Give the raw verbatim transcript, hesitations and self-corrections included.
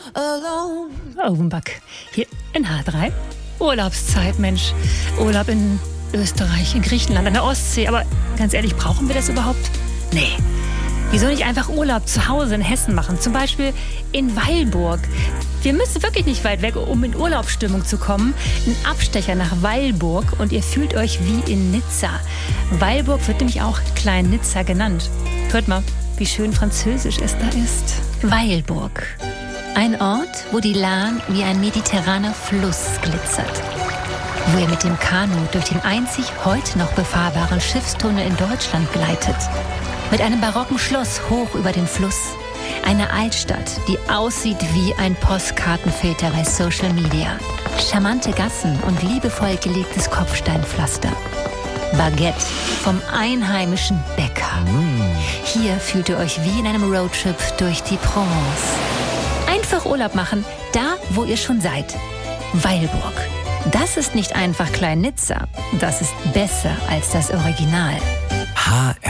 alone. Offenbach, hier in H drei. Urlaubszeit, Mensch. Urlaub in Österreich, in Griechenland, an der Ostsee. Aber ganz ehrlich, brauchen wir das überhaupt? Nee. Wieso nicht einfach Urlaub zu Hause in Hessen machen? Zum Beispiel in Weilburg. Wir müssen wirklich nicht weit weg, um in Urlaubsstimmung zu kommen. Ein Abstecher nach Weilburg und ihr fühlt euch wie in Nizza. Weilburg wird nämlich auch Klein-Nizza genannt. Hört mal, wie schön französisch es da ist. Weilburg. Ein Ort, wo die Lahn wie ein mediterraner Fluss glitzert. Wo ihr mit dem Kanu durch den einzig heute noch befahrbaren Schiffstunnel in Deutschland gleitet. Mit einem barocken Schloss hoch über den Fluss. Eine Altstadt, die aussieht wie ein Postkartenfilter bei Social Media. Charmante Gassen und liebevoll gelegtes Kopfsteinpflaster. Baguette vom einheimischen Bäcker. Hier fühlt ihr euch wie in einem Roadtrip durch die Provence. Einfach Urlaub machen, da wo ihr schon seid. Weilburg. Das ist nicht einfach Klein-Nizza. Das ist besser als das Original. H